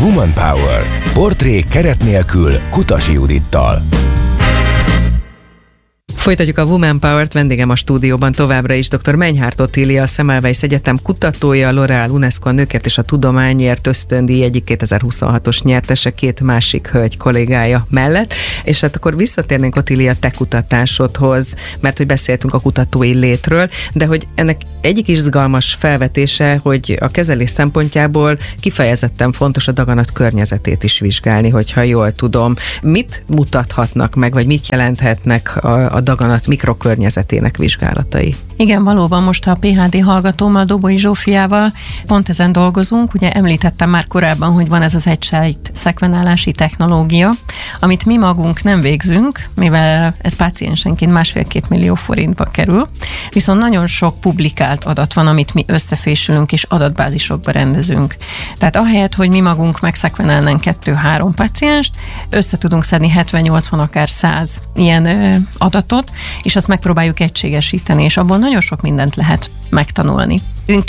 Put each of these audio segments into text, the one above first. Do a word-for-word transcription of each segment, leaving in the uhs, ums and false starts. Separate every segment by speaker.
Speaker 1: Woman Power. Portrék keret nélkül Kutasi Judittal.
Speaker 2: Folytatjuk a Woman Power-t, vendégem a stúdióban továbbra is dr. Menyhárt Otília, a Semmelweis Egyetem kutatója, a L'Oréal UNESCO a nőkért és a tudományért ösztöndíj egyik kétezer-huszonhatos nyertese, két másik hölgy kollégája mellett. És hát akkor visszatérnénk, Otília, te kutatásodhoz, mert hogy beszéltünk a kutatói létről, de hogy ennek egyik izgalmas felvetése, hogy a kezelés szempontjából kifejezetten fontos a daganat környezetét is vizsgálni, hogyha jól tudom. Mit mutathatnak meg, vagy mit jelenthetnek a, a daganat mikrokörnyezetének vizsgálatai?
Speaker 3: Igen, valóban most a pé há dé hallgatómmal, Doboly Zsófiával pont ezen dolgozunk. Ugye említettem már korábban, hogy van ez az egysejt szekvenálási technológia, amit mi magunk nem végzünk, mivel ez páciensenként másfél-két millió forintba kerül, viszont nagyon sok publikált adat van, amit mi összefésülünk és adatbázisokba rendezünk. Tehát ahelyett, hogy mi magunk megszekvenálnánk kettő-három pácienst, össze tudunk szedni hetven-nyolcvan, akár száz ilyen ö, adatot, és azt megpróbáljuk egységesíteni, és abból nagyon sok mindent lehet megtanulni. Én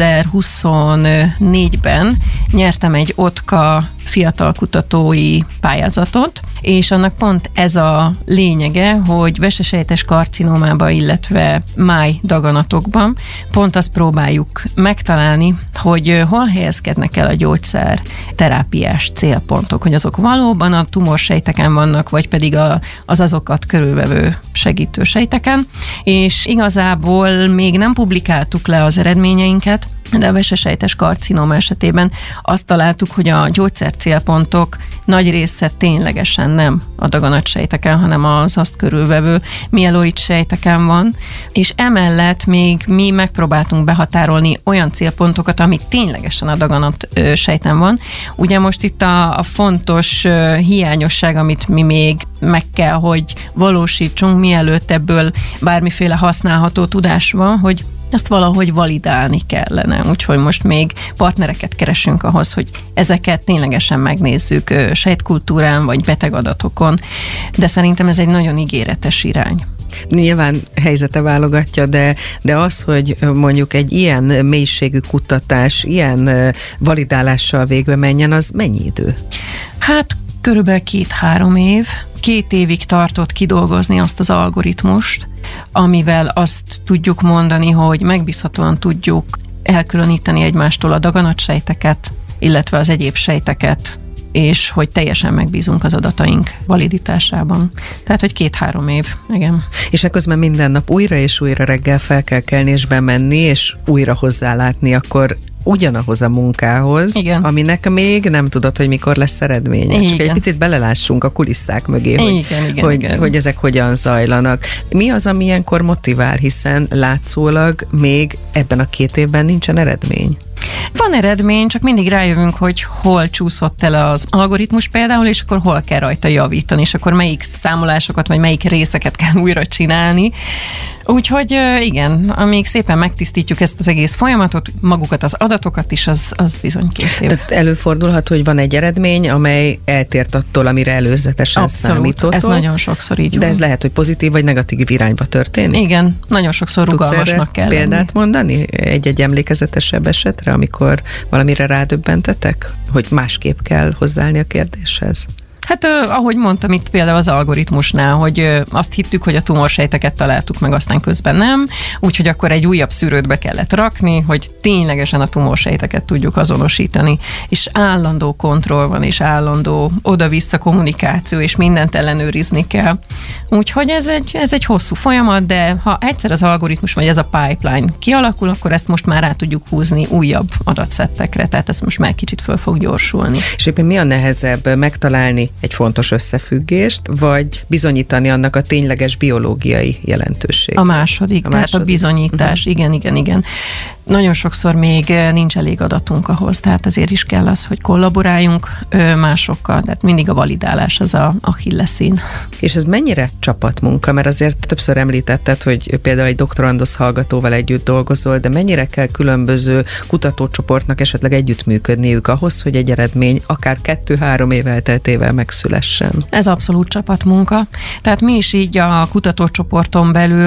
Speaker 3: kétezer-huszonnégyben nyertem egy OTKA fiatal kutatói pályázatot, és annak pont ez a lényege, hogy vesesejtes karcinómában, illetve máj daganatokban pont azt próbáljuk megtalálni, hogy hol helyezkednek el a gyógyszer terápiás célpontok, hogy azok valóban a tumorsejteken vannak, vagy pedig a, az azokat körülvevő segítősejteken, és igazából még nem publikáltuk le az eredményeinket, de a vesesejtes karcinóma esetében azt találtuk, hogy a gyógyszer célpontok nagy része ténylegesen nem a daganatsejteken, hanem az azt körülvevő mieloid sejteken van, és emellett még mi megpróbáltunk behatárolni olyan célpontokat, ami ténylegesen a daganat sejten van. Ugye most itt a, a fontos hiányosság, amit mi még meg kell, hogy valósítsunk, mielőtt ebből bármiféle használható tudás van, hogy ezt valahogy validálni kellene. Úgyhogy most még partnereket keresünk ahhoz, hogy ezeket ténylegesen megnézzük sejtkultúrán vagy betegadatokon, de szerintem ez egy nagyon ígéretes irány.
Speaker 2: Nyilván helyzete válogatja, de, de az, hogy mondjuk egy ilyen mélységű kutatás, ilyen validálással végbe menjen, az mennyi idő?
Speaker 3: Hát körülbelül két-három év. Két évig tartott kidolgozni azt az algoritmust, amivel azt tudjuk mondani, hogy megbízhatóan tudjuk elkülöníteni egymástól a daganatsejteket, illetve az egyéb sejteket, és hogy teljesen megbízunk az adataink validitásában. Tehát, hogy két-három év, igen.
Speaker 2: És ekközben minden nap újra és újra reggel fel kell kelni és bemenni, és újra hozzálátni, akkor ugyanahoz a munkához, igen, aminek még nem tudod, hogy mikor lesz eredménye. Igen. Csak egy picit belelássunk a kulisszák mögé, hogy,
Speaker 3: igen, igen,
Speaker 2: hogy,
Speaker 3: igen.
Speaker 2: hogy ezek hogyan zajlanak. Mi az, ami ilyenkor motivál, hiszen látszólag még ebben a két évben nincsen eredmény?
Speaker 3: Van eredmény, csak mindig rájövünk, hogy hol csúszott el az algoritmus például, és akkor hol kell rajta javítani, és akkor melyik számolásokat, vagy melyik részeket kell újra csinálni. Úgyhogy igen, amíg szépen megtisztítjuk ezt az egész folyamatot, magukat az adatokat is, az, az bizony két év.
Speaker 2: Tehát előfordulhat, hogy van egy eredmény, amely eltért attól, amire előzetesen
Speaker 3: Abszolút,
Speaker 2: számítottól.
Speaker 3: ez nagyon sokszor így van.
Speaker 2: De ez lehet, hogy pozitív vagy negatív irányba történik?
Speaker 3: Igen, nagyon sokszor rugalmasnak kell lenni.
Speaker 2: Példát mondani egy-egy emlékezetesebb esetre, amikor valamire rádöbbentetek, hogy másképp kell hozzáállni a kérdéshez?
Speaker 3: Hát ahogy mondtam itt például az algoritmusnál, hogy azt hittük, hogy a tumorsejteket találtuk meg, aztán közben nem, úgyhogy akkor egy újabb szűrőt be kellett rakni, hogy ténylegesen a tumorsejteket tudjuk azonosítani, és állandó kontroll van, és állandó oda-vissza kommunikáció, és mindent ellenőrizni kell. Úgyhogy ez egy, ez egy hosszú folyamat, de ha egyszer az algoritmus, vagy ez a pipeline kialakul, akkor ezt most már rá tudjuk húzni újabb adatszettekre, tehát ez most már kicsit föl fog gyorsulni.
Speaker 2: És éppen mi a nehezebb, megtalálni egy fontos összefüggést, vagy bizonyítani annak a tényleges biológiai jelentőségét?
Speaker 3: A második,
Speaker 2: a
Speaker 3: tehát
Speaker 2: második.
Speaker 3: a bizonyítás, uh-huh. igen, igen, igen. Nagyon sokszor még nincs elég adatunk ahhoz, tehát azért is kell az, hogy kollaboráljunk másokkal, tehát mindig a validálás az a achilleszín.
Speaker 2: És ez mennyire csapatmunka? Mert azért többször említetted, hogy például egy doktorandusz hallgatóval együtt dolgozol, de mennyire kell különböző kutatócsoportnak esetleg együttműködniük ahhoz, hogy egy eredmény akár kettő-három év elteltével megszülessen?
Speaker 3: Ez abszolút csapatmunka. Tehát mi is így a kutatócsoporton belül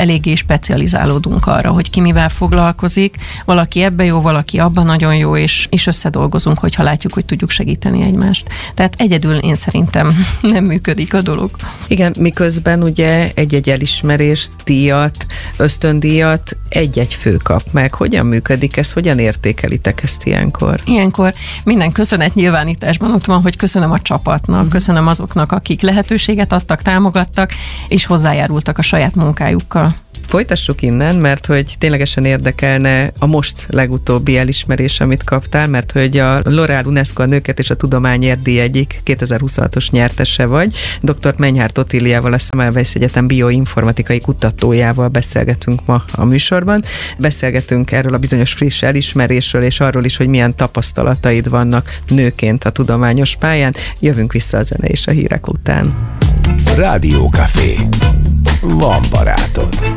Speaker 3: eléggé specializálódunk arra, hogy ki mivel foglalkozik. Valaki ebbe jó, valaki abban nagyon jó, és, és összedolgozunk, hogyha látjuk, hogy tudjuk segíteni egymást. Tehát egyedül én szerintem nem működik a dolog.
Speaker 2: Igen, miközben ugye egy-egy elismerést, díjat, ösztöndíjat egy-egy fő kap meg. Hogyan működik ez? Hogyan értékelitek ezt ilyenkor?
Speaker 3: Ilyenkor minden köszönet nyilvánításban ott van, hogy köszönöm a csapatnak, uh-huh. köszönöm azoknak, akik lehetőséget adtak, támogattak, és hozzájárultak a saját munkájukkal.
Speaker 2: Folytassuk innen, mert hogy ténylegesen érdekelne a most legutóbbi elismerés, amit kaptál, mert hogy a L'Oréal UNESCO a nőket és a tudományért díj egyik kétezer-huszonhatos nyertese vagy. doktor Menyhárt Otíliával, a Semmelweis Egyetem bioinformatikai kutatójával beszélgetünk ma a műsorban. Beszélgetünk erről a bizonyos friss elismerésről, és arról is, hogy milyen tapasztalataid vannak nőként a tudományos pályán. Jövünk vissza a zene és a hírek után.
Speaker 1: Rádiókafé. Van barátod.